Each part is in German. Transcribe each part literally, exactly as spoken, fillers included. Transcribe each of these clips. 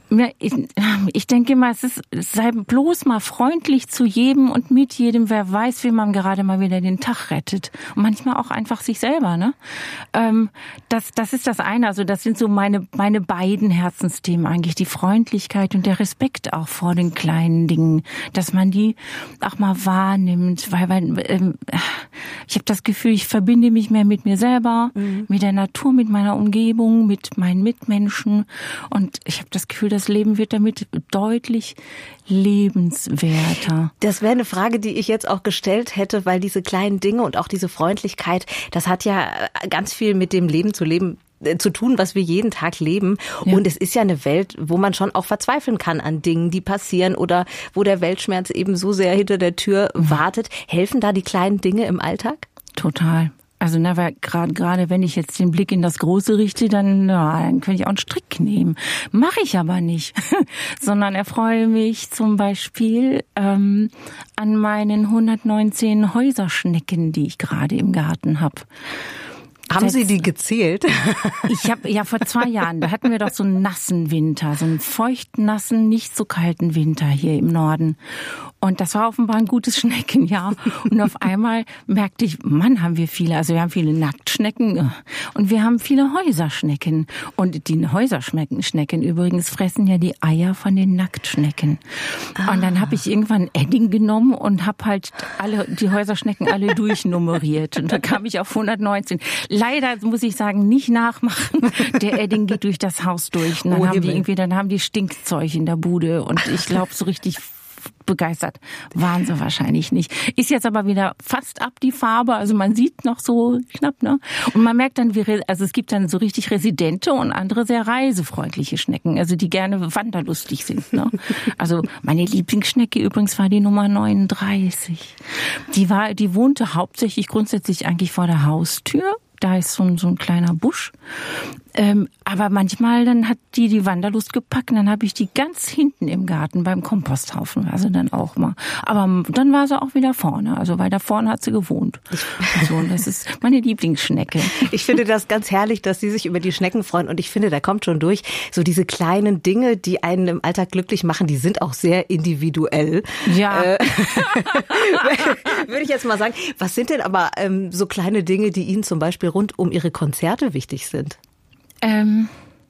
Ja, ich, ich denke mal, es ist, sei bloß mal freundlich zu jedem und mit jedem, wer weiß, wie man gerade mal wieder den Tag rettet. Und manchmal auch einfach sich selber, ne? Ähm, das, das ist das eine. Also das sind so meine, meine beiden Herzensthemen eigentlich. Die Freundlichkeit und der Respekt auch vor den kleinen Dingen. Dass man die auch mal wahrnimmt. Weil, weil ähm, ich habe das Gefühl, ich verbinde mich mehr mit mir selber, mhm. mit der Natur, mit meiner Umgebung, mit meinen Mitmenschen. Und ich habe das Gefühl, das Leben wird damit deutlich lebenswerter. Das wäre eine Frage, die ich jetzt auch gestellt hätte, weil diese kleinen Dinge und auch diese Freundlichkeit, das hat ja ganz viel mit dem Leben zu leben zu tun, was wir jeden Tag leben. Ja. Und es ist ja eine Welt, wo man schon auch verzweifeln kann an Dingen, die passieren oder wo der Weltschmerz eben so sehr hinter der Tür mhm. wartet. Helfen da die kleinen Dinge im Alltag? Total. Also na, weil gerade gerade wenn ich jetzt den Blick in das Große richte, dann, na, dann könnte ich auch einen Strick nehmen. Mache ich aber nicht, sondern erfreue mich zum Beispiel ähm, an meinen hundertneunzehn Häuserschnecken, die ich gerade im Garten habe. Haben Sie die gezählt? Ich habe ja vor zwei Jahren, da hatten wir doch so einen nassen Winter, so einen feuchten, nassen, nicht so kalten Winter hier im Norden. Und das war offenbar ein gutes Schneckenjahr. Und auf einmal merkte ich, Mann, haben wir viele. Also wir haben viele Nacktschnecken und wir haben viele Häuserschnecken. Und die Häuserschnecken übrigens fressen ja die Eier von den Nacktschnecken. Ah. Und dann habe ich irgendwann Edding genommen und habe halt alle die Häuserschnecken alle durchnummeriert. Und da kam ich auf hundertneunzehn. Leider muss ich sagen, nicht nachmachen. Der Edding geht durch das Haus durch. Und dann oh, haben die irgendwie, dann haben die Stinkzeug in der Bude. Und ich glaube, so richtig begeistert waren sie wahrscheinlich nicht. Ist jetzt aber wieder fast ab die Farbe, also man sieht noch so knapp, ne? Und man merkt dann, wie, also es gibt dann so richtig residente und andere sehr reisefreundliche Schnecken, also die gerne wanderlustig sind, ne? Also meine Lieblingsschnecke übrigens war die Nummer neununddreißig. Die war, die wohnte hauptsächlich grundsätzlich eigentlich vor der Haustür. Da ist so ein, so ein kleiner Busch. Ähm, aber manchmal dann hat die die Wanderlust gepackt und dann habe ich die ganz hinten im Garten beim Komposthaufen, also dann auch mal. Aber dann war sie auch wieder vorne, also weil da vorne hat sie gewohnt. So, und das ist meine Lieblingsschnecke. Ich finde das ganz herrlich, dass Sie sich über die Schnecken freuen und ich finde, da kommt schon durch, so diese kleinen Dinge, die einen im Alltag glücklich machen, die sind auch sehr individuell. Ja. Äh, würde ich jetzt mal sagen. Was sind denn aber ähm, so kleine Dinge, die Ihnen zum Beispiel rund um Ihre Konzerte wichtig sind? Ähm,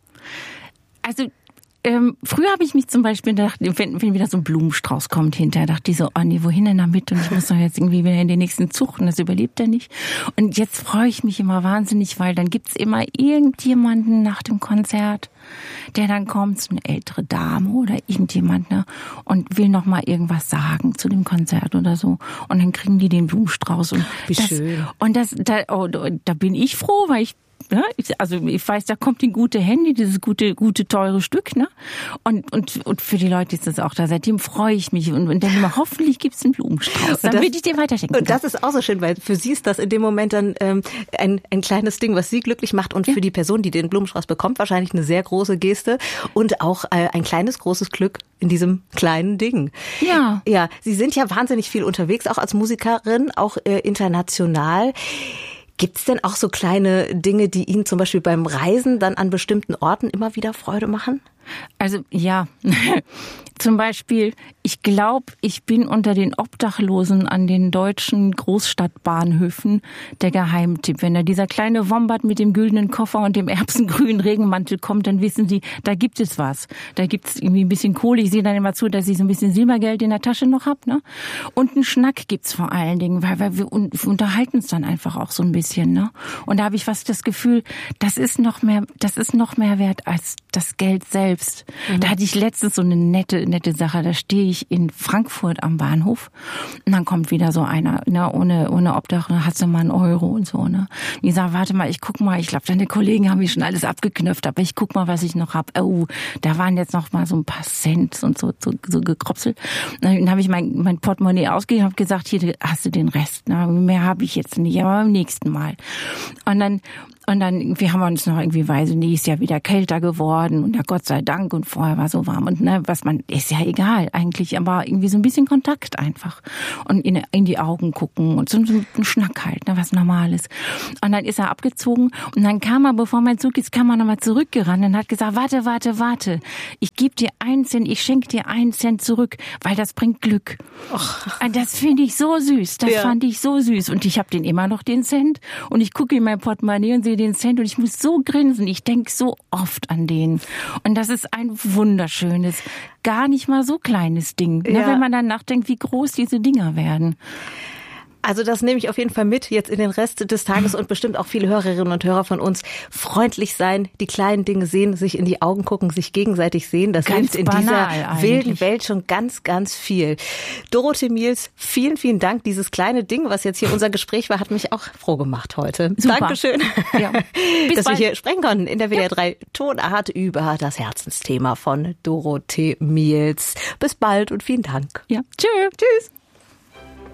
also ähm, früher habe ich mich zum Beispiel gedacht, wenn, wenn wieder so ein Blumenstrauß kommt hinterher, dachte ich so, oh nee, wohin denn damit? Und ich muss doch jetzt irgendwie wieder in den nächsten Zug und das überlebt er nicht. Und jetzt freue ich mich immer wahnsinnig, weil dann gibt's immer irgendjemanden nach dem Konzert, der dann kommt, so eine ältere Dame oder irgendjemand, ne, und will noch mal irgendwas sagen zu dem Konzert oder so. Und dann kriegen die den Blumenstrauß. Und wie das, schön. Und das, da, oh, da bin ich froh, weil ich Ja, ich, also ich weiß, da kommt ein gute Handy, dieses gute, gute teure Stück, ne? Und und und für die Leute ist das auch da. Seitdem freue ich mich und, und dann immer, hoffentlich gibt's einen Blumenstrauß. Dann will ich dir weiterschenken. Und das ist auch so schön, weil für Sie ist das in dem Moment dann ähm, ein ein kleines Ding, was Sie glücklich macht und ja. für die Person, die den Blumenstrauß bekommt, wahrscheinlich eine sehr große Geste und auch äh, ein kleines großes Glück in diesem kleinen Ding. Ja, ja. Sie sind ja wahnsinnig viel unterwegs, auch als Musikerin, auch äh, international. Gibt's denn auch so kleine Dinge, die Ihnen zum Beispiel beim Reisen dann an bestimmten Orten immer wieder Freude machen? Also ja, zum Beispiel, ich glaube, ich bin unter den Obdachlosen an den deutschen Großstadtbahnhöfen der Geheimtipp. Wenn da dieser kleine Wombat mit dem güldenen Koffer und dem erbsengrünen Regenmantel kommt, dann wissen Sie, da gibt es was. Da gibt es irgendwie ein bisschen Kohle. Ich sehe dann immer zu, dass ich so ein bisschen Silbergeld in der Tasche noch hab, ne? Und einen Schnack gibt's vor allen Dingen, weil, weil wir, wir unterhalten uns dann einfach auch so ein bisschen, ne? Und da habe ich fast das Gefühl, das ist noch mehr, das ist noch mehr wert als das Geld selbst. Mhm. Da hatte ich letztens so eine nette, nette Sache. Da stehe ich in Frankfurt am Bahnhof und dann kommt wieder so einer, ne, ohne, ohne Obdach, hat so mal einen Euro und so, ne. Und ich sage, warte mal, ich guck mal, ich glaube, deine Kollegen haben mir schon alles abgeknöpft, aber ich guck mal, was ich noch hab. Oh, da waren jetzt noch mal so ein paar Cent und so, so, so gekropselt. Dann habe ich mein, mein Portemonnaie ausgegeben und habe gesagt, hier hast du den Rest, ne. Mehr habe ich jetzt nicht, aber beim nächsten Mal. Und dann Und dann irgendwie haben wir uns noch irgendwie, weiß ich nicht, ist ja wieder kälter geworden und ja Gott sei Dank und vorher war so warm und ne, was man, ist ja egal eigentlich, aber irgendwie so ein bisschen Kontakt einfach und in, in die Augen gucken und so, so ein Schnack halt, ne, was Normales. Und dann ist er abgezogen und dann kam er, bevor mein Zug ist, kam er nochmal zurückgerannt und hat gesagt, warte, warte, warte, ich gebe dir einen Cent, ich schenke dir einen Cent zurück, weil das bringt Glück. Och. Das finde ich so süß, das ja. fand ich so süß und ich habe den immer noch den Cent und ich gucke in mein Portemonnaie und sehe den Cent und ich muss so grinsen, ich denke so oft an den und das ist ein wunderschönes, gar nicht mal so kleines Ding, ja. ne, wenn man dann nachdenkt, wie groß diese Dinger werden. Also das nehme ich auf jeden Fall mit jetzt in den Rest des Tages und bestimmt auch viele Hörerinnen und Hörer von uns. Freundlich sein, die kleinen Dinge sehen, sich in die Augen gucken, sich gegenseitig sehen. Das hilft in dieser eigentlich. wilden Welt schon ganz, ganz viel. Dorothee Miels, vielen, vielen Dank. Dieses kleine Ding, was jetzt hier unser Gespräch war, hat mich auch froh gemacht heute. Super. Dankeschön, ja. dass bald. wir hier sprechen konnten in der W D R drei Tonart über das Herzensthema von Dorothee Miels. Bis bald und vielen Dank. Ja. Tschö. Tschüss.